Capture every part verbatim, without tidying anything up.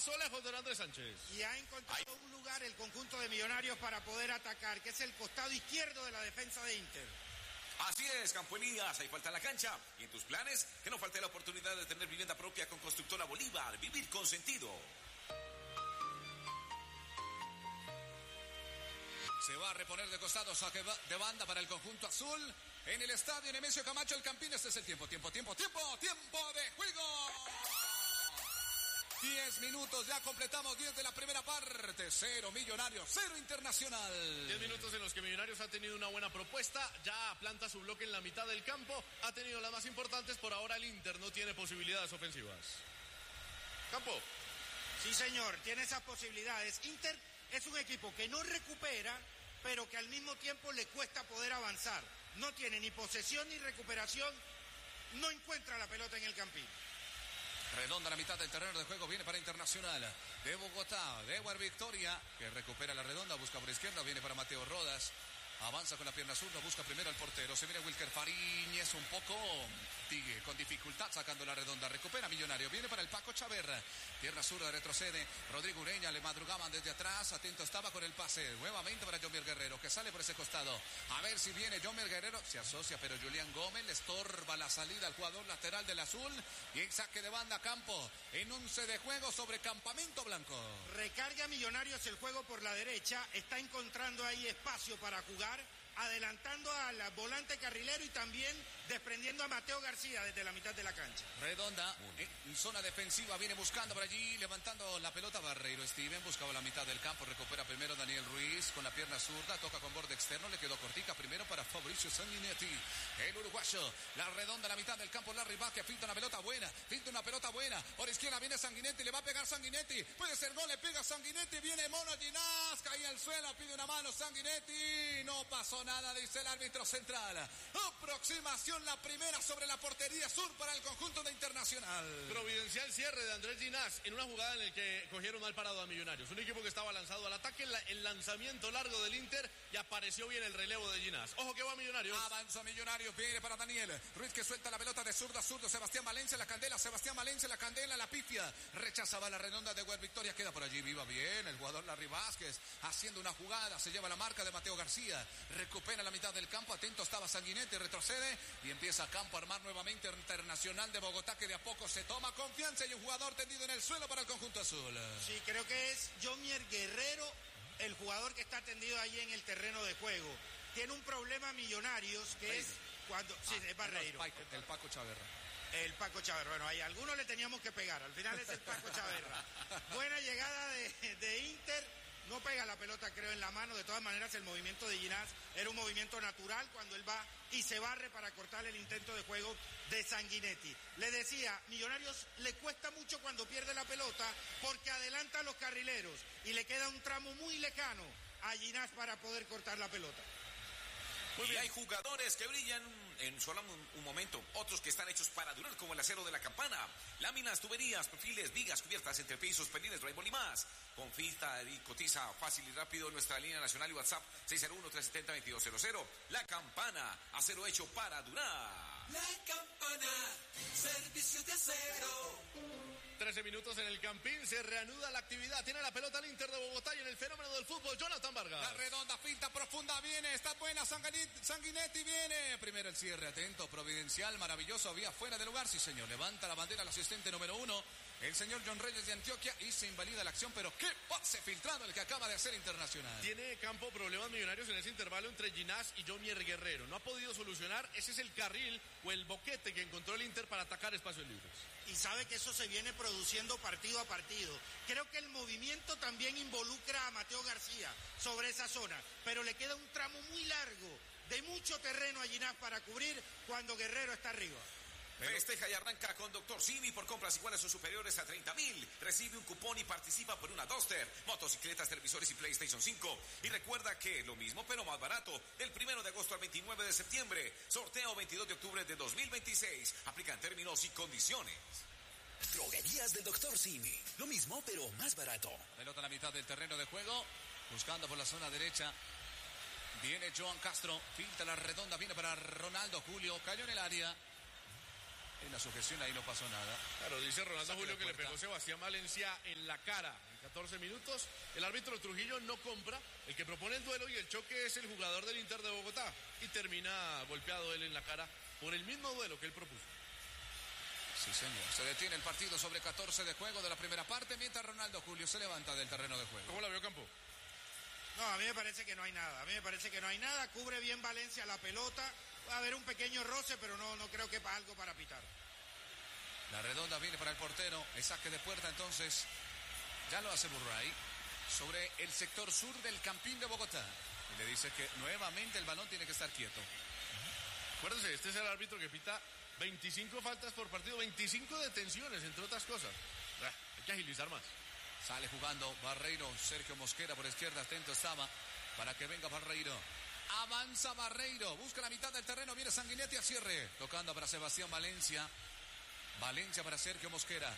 Paso lejos de Andrés Sánchez. Y ha encontrado Ay. un lugar el conjunto de Millonarios para poder atacar, que es el costado izquierdo de la defensa de Inter. Así es, Campo Elías, ahí falta la cancha. Y en tus planes, que no falte la oportunidad de tener vivienda propia con Constructora Bolívar. Vivir con sentido. Se va a reponer de costado, saque de banda para el conjunto azul. En el estadio Nemesio Camacho, el Campín. Este es el tiempo, tiempo, tiempo, tiempo, tiempo de juego. Diez minutos, ya completamos diez de la primera parte. Cero Millonarios, cero Internacional. Diez minutos en los que Millonarios ha tenido una buena propuesta. Ya planta su bloque en la mitad del campo. Ha tenido las más importantes. Por ahora el Inter no tiene posibilidades ofensivas. Campo. Sí, señor, tiene esas posibilidades. Inter es un equipo que no recupera, pero que al mismo tiempo le cuesta poder avanzar. No tiene ni posesión ni recuperación. No encuentra la pelota en el Campín. Redonda la mitad del terreno de juego, viene para Internacional de Bogotá, de Ewer Victoria, que recupera la redonda, busca por izquierda, viene para Mateo Rodas. Avanza con la pierna zurda, busca primero al portero. Se viene Wilker Fariñez un poco sigue con dificultad sacando la redonda. Recupera Millonario, viene para el Paco Chaverra. Pierna zurda, retrocede. Rodrigo Ureña, le madrugaban desde atrás. Atento estaba con el pase. Nuevamente para Jomier Guerrero, que sale por ese costado. A ver si viene Jomier Guerrero. Se asocia, pero Julián Gómez le estorba la salida al jugador lateral del azul. Y en saque de banda Campo. En once de juego sobre Campamento Blanco. Recarga Millonarios el juego por la derecha. Está encontrando ahí espacio para jugar, adelantando al volante carrilero y también desprendiendo a Mateo García desde la mitad de la cancha. Redonda, en zona defensiva, viene buscando por allí, levantando la pelota Barreiro Steven, buscaba la mitad del campo, recupera primero Daniel Ruiz con la pierna zurda, toca con borde externo, le quedó cortica primero para Fabricio Sanguinetti, el uruguayo. La redonda, la mitad del campo, Larry Vázquez, finta una pelota buena, finta una pelota buena, por izquierda viene Sanguinetti, le va a pegar Sanguinetti, puede ser gol, le pega Sanguinetti, viene Mono Ginás, cae al suelo, pide una mano Sanguinetti, no pasó nada, dice el árbitro central. Aproximación la primera sobre la portería sur para el conjunto de Internacional. Providencial cierre de Andrés Ginás en una jugada en la que cogieron mal parado a Millonarios. Un equipo que estaba lanzado al ataque, el lanzamiento largo del Inter y apareció bien el relevo de Ginás. Ojo que va Millonarios. Avanza Millonarios, viene para Daniel Ruiz que suelta la pelota de zurdo a zurdo. Sebastián Valencia, la candela, Sebastián Valencia, la candela, la pifia. Rechazaba la redonda de Ewer Victoria, queda por allí, viva bien el jugador Larry Vázquez haciendo una jugada, se lleva la marca de Mateo García. Recupera la mitad del campo, atento estaba Sanguinetti, retrocede y empieza Campo a armar nuevamente Internacional de Bogotá, que de a poco se toma confianza y un jugador tendido en el suelo para el conjunto azul. Sí, creo que es Jomier Guerrero el jugador que está tendido ahí en el terreno de juego. Tiene un problema Millonarios que Reiro. es cuando... Ah, sí, es Barreiro. El Paco, el Paco Chaverra. El Paco Chaverra. Bueno, ahí algunos le teníamos que pegar. Al final es el Paco Chaverra. Buena llegada de, de Inter. No pega la pelota, creo, en la mano. De todas maneras, el movimiento de Ginás era un movimiento natural cuando él va y se barre para cortar el intento de juego de Sanguinetti. Le decía, Millonarios le cuesta mucho cuando pierde la pelota porque adelanta a los carrileros y le queda un tramo muy lejano a Ginás para poder cortar la pelota. Muy bien. Y hay jugadores que brillan en solo un, un momento, otros que están hechos para durar como el acero de la campana. Láminas, tuberías, perfiles, vigas, cubiertas, entrepisos, pelines, drywall y más. Confita y cotiza fácil y rápido en nuestra línea nacional y WhatsApp seis cero uno, tres siete cero, dos dos cero cero. La Campana, acero hecho para durar. La Campana, servicio de acero. trece minutos en el Campín, se reanuda la actividad. Tiene la pelota el Inter de Bogotá y en el fenómeno del fútbol, Jonathan Vargas. La redonda, finta profunda, viene, está buena, Sanguinetti viene. Primero el cierre, atento, providencial, maravilloso, había fuera de lugar, sí señor. Levanta la bandera el asistente número uno, el señor John Reyes de Antioquia, y se invalida la acción, pero qué pase filtrado el que acaba de hacer Internacional. Tiene Campo problemas Millonarios en ese intervalo entre Ginás y Jomier Guerrero. No ha podido solucionar, ese es el carril o el boquete que encontró el Inter para atacar espacios libres. Y sabe que eso se viene produciendo partido a partido. Creo que el movimiento también involucra a Mateo García sobre esa zona, pero le queda un tramo muy largo de mucho terreno a Ginás para cubrir cuando Guerrero está arriba. Pero... Festeja y arranca con Doctor Simi por compras iguales o superiores a treinta mil. Recibe un cupón y participa por una Duster, motocicletas, televisores y PlayStation cinco. Y recuerda que lo mismo pero más barato. Del primero de agosto al veintinueve de septiembre. Sorteo veintidós de octubre de dos mil veintiséis. Aplican términos y condiciones. Droguerías del Doctor Simi. Lo mismo pero más barato. Pelota a la mitad del terreno de juego. Buscando por la zona derecha. Viene Joan Castro. Filtra la redonda. Viene para Ronaldo Julio. Cayó en el área. En la sujeción ahí no pasó nada. Claro, dice Ronaldo Saque Julio de que le puerta. pegó Sebastián Valencia en la cara en catorce minutos. El árbitro Trujillo no compra. El que propone el duelo y el choque es el jugador del Inter de Bogotá. Y termina golpeado él en la cara por el mismo duelo que él propuso. Sí, señor. Se detiene el partido sobre catorce de juego de la primera parte, mientras Ronaldo Julio se levanta del terreno de juego. ¿Cómo la vio Campo? No, a mí me parece que no hay nada. A mí me parece que no hay nada. Cubre bien Valencia la pelota. Va a haber un pequeño roce, pero no, no creo que pa- algo para pitar. La redonda viene para el portero. El saque de puerta entonces ya lo hace Burray sobre el sector sur del Campín de Bogotá. Y le dice que nuevamente el balón tiene que estar quieto. Acuérdense, este es el árbitro que pita veinticinco faltas por partido, veinticinco detenciones, entre otras cosas. Ah, hay que agilizar más. Sale jugando Barreiro, Sergio Mosquera por izquierda, atento estaba para que venga Barreiro. Avanza Barreiro, busca la mitad del terreno, viene Sanguinetti a cierre, tocando para Sebastián Valencia. Valencia para Sergio Mosquera.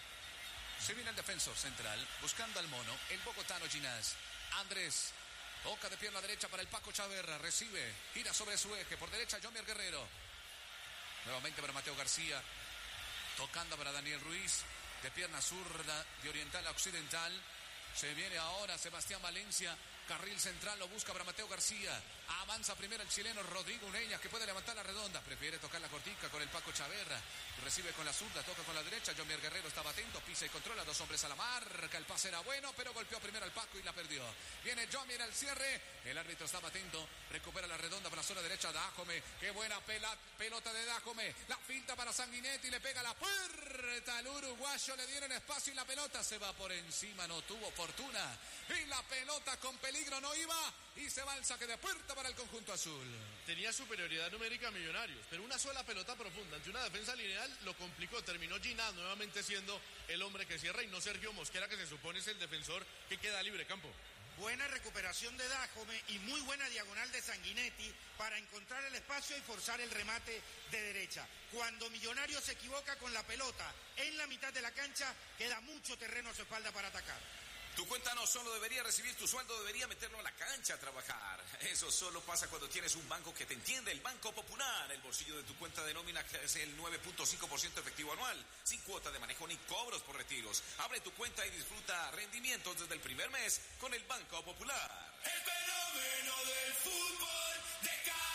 Se viene el defensor central, buscando al mono, el bogotano Ginás. Andrés, toca de pierna derecha para el Paco Chaverra, recibe, gira sobre su eje, por derecha Jomier Guerrero. Nuevamente para Mateo García, tocando para Daniel Ruiz, de pierna zurda, de oriental a occidental. Se viene ahora Sebastián Valencia, carril central, lo busca para Mateo García. Avanza primero el chileno Rodrigo Ureña, que puede levantar la redonda. Prefiere tocar la cortica con el Paco Chaverra. Recibe con la zurda, toca con la derecha. Jomier Guerrero estaba atento, pisa y controla. Dos hombres a la marca. El pase era bueno, pero golpeó primero al Paco y la perdió. Viene Jomier al cierre. El árbitro estaba atento. Recupera la redonda para la zona derecha. Dajome. Qué buena pela, pelota de Dajome. La finta para Sanguinetti. Le pega la puerta al uruguayo. Le dieron espacio y la pelota se va por encima. No tuvo fortuna. Y la pelota con peligro no iba. Y se va el saque de puerta para el conjunto azul. Tenía superioridad numérica Millonarios, pero una sola pelota profunda ante una defensa lineal lo complicó. Terminó Ginás nuevamente siendo el hombre que cierra y no Sergio Mosquera, que se supone es el defensor que queda libre campo. Buena recuperación de Dajome y muy buena diagonal de Sanguinetti para encontrar el espacio y forzar el remate de derecha. Cuando Millonarios se equivoca con la pelota en la mitad de la cancha, queda mucho terreno a su espalda para atacar. Tu cuenta no solo debería recibir tu sueldo, debería meterlo a la cancha a trabajar. Eso solo pasa cuando tienes un banco que te entiende, el Banco Popular. El bolsillo de tu cuenta de nómina es el nueve punto cinco por ciento efectivo anual, sin cuota de manejo ni cobros por retiros. Abre tu cuenta y disfruta rendimientos desde el primer mes con el Banco Popular. El fenómeno del fútbol de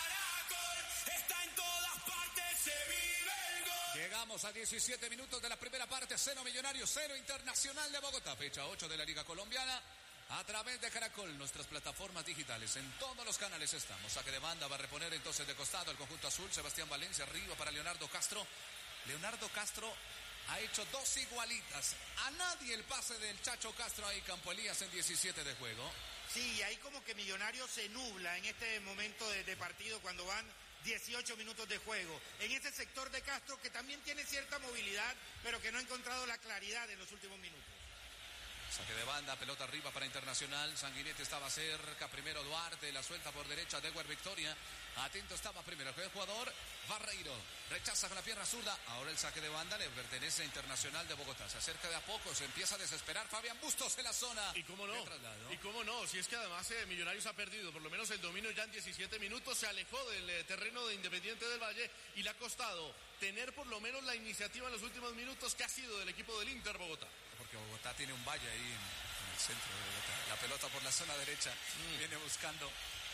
Caracol está en todas partes, se vive el gol. Llegamos a diecisiete minutos de la primera parte. Cero Millonarios, cero Internacional de Bogotá. Fecha ocho de la Liga Colombiana. A través de Caracol, nuestras plataformas digitales. En todos los canales estamos. Saque de banda, va a reponer entonces de costado el conjunto azul. Sebastián Valencia arriba para Leonardo Castro. Leonardo Castro ha hecho dos igualitas. A nadie el pase del Chacho Castro ahí, Campo Elías, en diecisiete de juego. Sí, y ahí como que Millonarios se nubla en este momento de, de partido cuando van dieciocho minutos de juego. En ese sector de Castro que también tiene cierta movilidad, pero que no ha encontrado la claridad en los últimos minutos. Saque de banda, pelota arriba para Internacional. Sanguinetti estaba cerca. Primero Duarte, la suelta por derecha. Dewar Victoria. Atento estaba primero el jugador Barreiro. Rechaza con la pierna zurda. Ahora el saque de banda le pertenece a Internacional de Bogotá. Se acerca de a poco, se empieza a desesperar Fabián Bustos en la zona. Y cómo no, y cómo no, si es que además eh, Millonarios ha perdido por lo menos el dominio ya en diecisiete minutos, se alejó del eh, terreno de Independiente del Valle y le ha costado tener por lo menos la iniciativa en los últimos minutos que ha sido del equipo del Inter Bogotá. Porque Bogotá tiene un valle ahí en, en el centro de Bogotá. La pelota por la zona derecha mm. viene buscando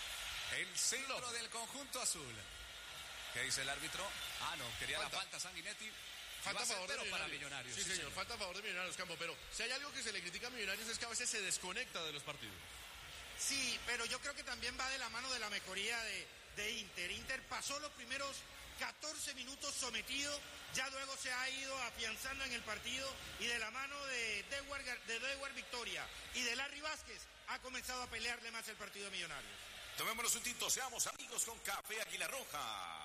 el centro no. del conjunto azul. ¿Qué dice el árbitro? Ah, no, quería falta. la falta Sanguinetti. Falta a favor de Millonarios. Para Millonarios. Sí, sí, señor, señor, falta a favor de Millonarios, Campo. Pero si hay algo que se le critica a Millonarios es que a veces se desconecta de los partidos. Sí, pero yo creo que también va de la mano de la mejoría de, de Inter. Inter pasó los primeros catorce minutos sometido, ya luego se ha ido afianzando en el partido y de la mano de Dewar, de Dewar Victoria y de Larry Vázquez ha comenzado a pelearle más el partido de Millonarios. Tomémonos un tinto, seamos amigos con Café Águila Roja.